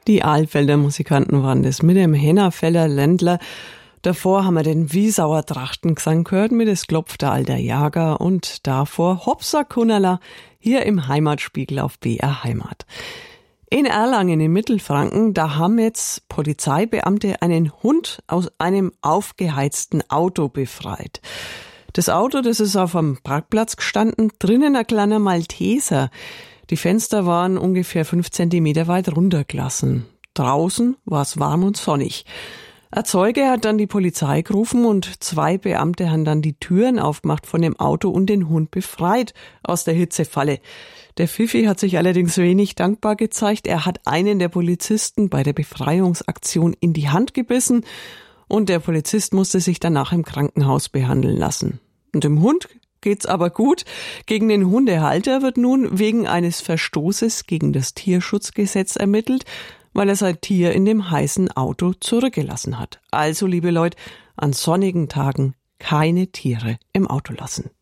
Die Alfelder Musikanten waren das mit dem Hennerfelder Ländler. Davor haben wir den Wiesauer Trachtengesang gehört mit Es klopft der alter Jager und davor Hopsa Kunnerla hier im Heimatspiegel auf BR Heimat. In Erlangen in Mittelfranken, da haben jetzt Polizeibeamte einen Hund aus einem aufgeheizten Auto befreit. Das Auto, das ist auf einem Parkplatz gestanden, drinnen ein kleiner Malteser. Die Fenster waren ungefähr 5 Zentimeter weit runtergelassen. Draußen war es warm und sonnig. Ein Zeuge hat dann die Polizei gerufen und 2 Beamte haben dann die Türen aufgemacht von dem Auto und den Hund befreit aus der Hitzefalle. Der Pfiffi hat sich allerdings wenig dankbar gezeigt. Er hat einen der Polizisten bei der Befreiungsaktion in die Hand gebissen und der Polizist musste sich danach im Krankenhaus behandeln lassen. Und dem Hund geht's aber gut. Gegen den Hundehalter wird nun wegen eines Verstoßes gegen das Tierschutzgesetz ermittelt, weil er sein Tier in dem heißen Auto zurückgelassen hat. Also, liebe Leute, an sonnigen Tagen keine Tiere im Auto lassen.